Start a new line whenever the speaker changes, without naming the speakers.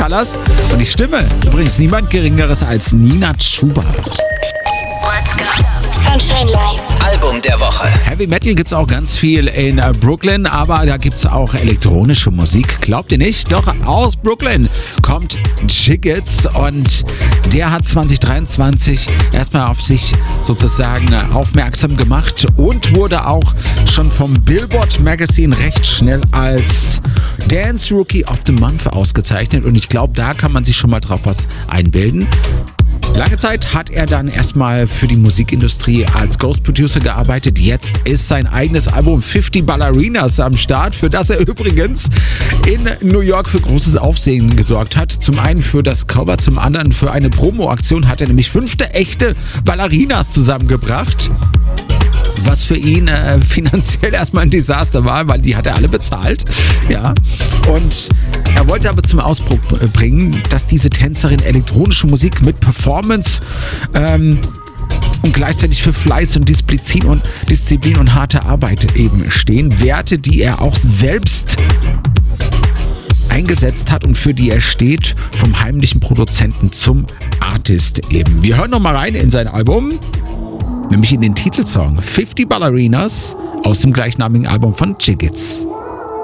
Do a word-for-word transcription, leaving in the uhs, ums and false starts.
Colors. Und die Stimme, übrigens niemand Geringeres als Nina Chuba.
Sunshine Live.
Album der Woche.
Heavy Metal gibt's auch ganz viel in äh, Brooklyn, aber da gibt's auch elektronische Musik. Glaubt ihr nicht? Doch aus Brooklyn kommt Jiggets und der hat zwanzig dreiundzwanzig erstmal auf sich sozusagen aufmerksam gemacht und wurde auch schon vom Billboard Magazine recht schnell als Dance Rookie of the Month ausgezeichnet und ich glaube, da kann man sich schon mal drauf was einbilden. Lange Zeit hat er dann erstmal für die Musikindustrie als Ghost Producer gearbeitet. Jetzt ist sein eigenes Album fifty Ballerinas am Start, für das er übrigens in New York für großes Aufsehen gesorgt hat. Zum einen für das Cover, zum anderen für eine Promo-Aktion hat er nämlich fünfte echte Ballerinas zusammengebracht. Was für ihn äh, finanziell erstmal ein Desaster war, weil die hat er alle bezahlt. Ja. Und er wollte aber zum Ausdruck bringen, dass diese Tänzerin elektronische Musik mit Performance ähm, und gleichzeitig für Fleiß und Disziplin und Disziplin und harte Arbeit eben stehen. Werte, die er auch selbst eingesetzt hat und für die er steht, vom heimlichen Produzenten zum Artist eben. Wir hören noch mal rein in sein Album. Nämlich in den Titelsong fifty Ballerinas aus dem gleichnamigen Album von Jiggets.